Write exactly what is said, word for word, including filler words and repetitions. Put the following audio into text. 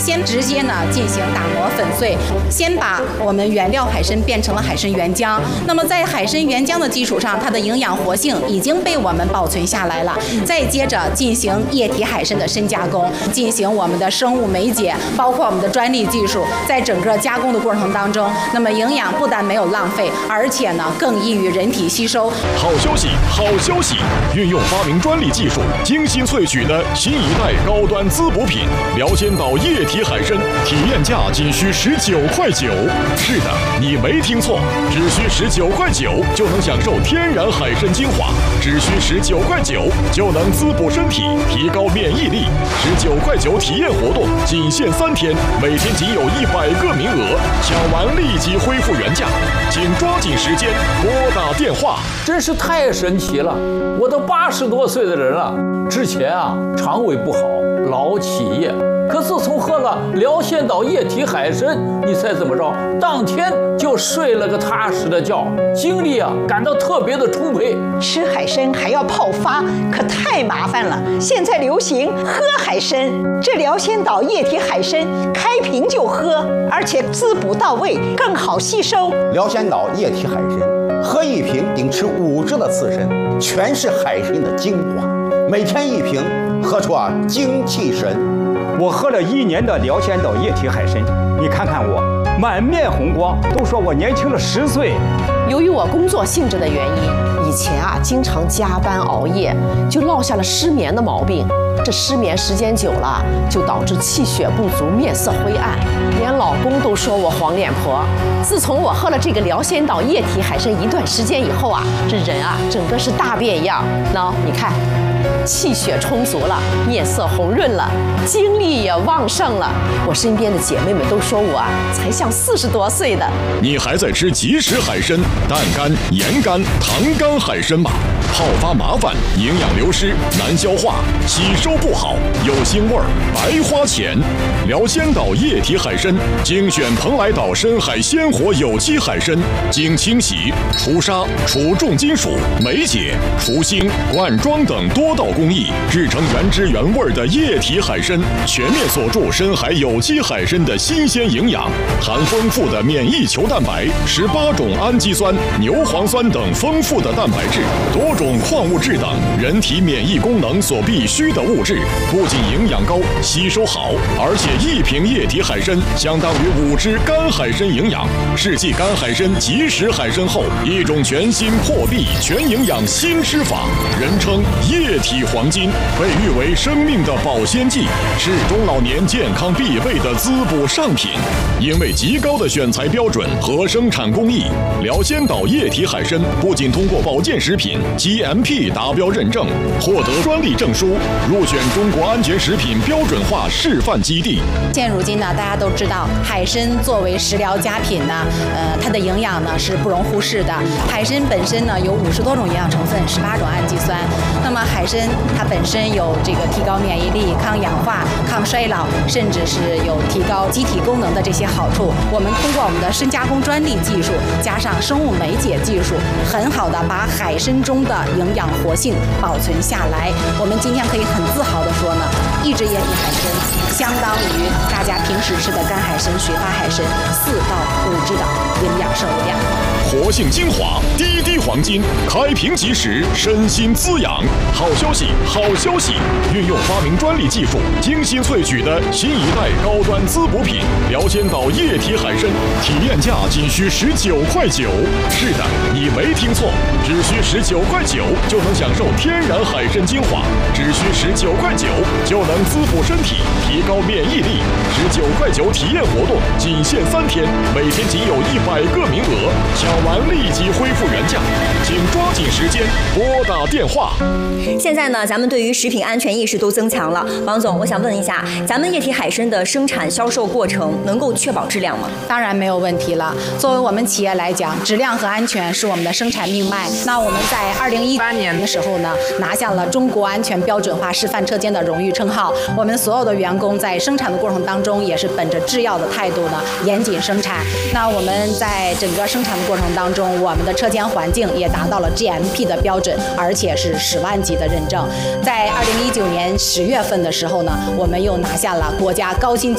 先直接呢进行打磨粉碎，先把我们原料海参变成了海参原浆。那么在海参原浆的基础上，它的营养活性已经被我们保存下来了。再接着进行液体海参的深加工，进行我们的生物酶解，包括我们的专利技术，在整个加工的过程当中，那么营养不但没有浪费，而且呢更易于人体吸收。 好消息，好消息！运用发明专利技术，精心萃取的新一代高端滋补品辽仙岛液体海参，体验价仅需十九块九。是的，你没听错，只需十九块九就能享受天然海参精华，只需十九块九就能滋补身体，提高免疫力。十九块九体验活动仅限三天，每天仅有一百个名额，抢完立即恢复原价，请抓紧时间拨打电话。 真是太神奇了！我都八十多岁的人了，之前啊肠胃不好，老起夜。可自从喝了辽仙岛液体海参，你猜怎么着？当天就睡了个踏实的觉，精力啊感到特别的充沛。 吃海参还要泡发，可太麻烦了。现在流行喝海参，这辽仙岛液体海参开瓶就喝，而且滋补到位，更好吸收。 辽仙岛液体海参，喝一瓶顶吃五只的刺参，全是海参的精华，每天一瓶，喝出啊精气神。 我喝了一年的辽仙岛液体海参，你看看我，满面红光，都说我年轻了十岁。 由于我工作性质的原因，以前啊经常加班熬夜，就落下了失眠的毛病。这失眠时间久了，就导致气血不足，面色灰暗，连老公都说我黄脸婆。自从我喝了这个辽仙岛液体海参一段时间以后啊，这人啊整个是大变样。喏，你看。气血充足了，面色红润了，精力也旺盛了。我身边的姐妹们都说我啊，才像四十多岁的。 你还在吃即食海参、淡干、盐干、糖干海参吗？泡发麻烦，营养流失，难消化，吸收不好，有腥味儿，白花钱。辽仙岛液体海参精选蓬莱岛深海鲜活有机海参，经清洗、除沙、除重金属、酶解、除腥、灌装等多道工艺，制成原汁原味的液体海参，全面锁住深海有机海参的新鲜营养，含丰富的免疫球蛋白、十八种氨基酸、牛磺酸等丰富的蛋白质，多种矿物质等人体免疫功能所必需的物质，不仅营养高、吸收好，而且一瓶液体海参相当于五只干海参营养，是继干海参、即食海参后一种全新破壁全营养新吃法，人称液体黄金，被誉为生命的保鲜剂，是中老年健康必备的滋补上品。因为极高的选材标准和生产工艺，辽仙岛液体海参不仅通过保健食品 G M P 达标认证，获得专利证书，入选中国安全食品标准化示范基地。 现如今呢，大家都知道，海参作为食疗佳品呢，呃，它的营养呢是不容忽视的。海参本身呢有五十多种营养成分，十八种氨基酸。那么海参它本身有这个提高免疫力、抗氧化、抗衰老，甚至是有提高机体功能的这些好处。我们通过我们的深加工专利技术，加上生物酶解技术，很好的把海参中的营养活性保存下来。我们今天可以很自豪的说呢，一只液体海参相当于大家平时吃的干海参、水发海参四到五只的营养摄入量。 活性精华，滴滴黄金，开瓶即食，身心滋养。好消息，好消息！运用发明专利技术，精心萃取的新一代高端滋补品辽仙岛液体海参，体验价仅需十九块九。是的，你没听错，只需十九块九就能享受天然海参精华，只需十九块九就能滋补身体，提高免疫力。十九块九体验活动仅限三天，每天仅有一百个名额，抢完立即恢复原价，请抓紧时间拨打电话。 现在呢，咱们对于食品安全意识都增强了。王总，我想问一下，咱们液体海参的生产销售过程能够确保质量吗？ 当然没有问题了。作为我们企业来讲，质量和安全是我们的生产命脉。那我们在二零一八年的时候呢，拿下了中国安全标准化示范车间的荣誉称号。我们所有的员工在生产的过程当中，也是本着制药的态度呢，严谨生产。那我们在整个生产的过程当中，我们的车间环境也达到了 G M P 的标准，而且是十万级的认证。在二零一九年十月份的时候呢，我们又拿下了国家高新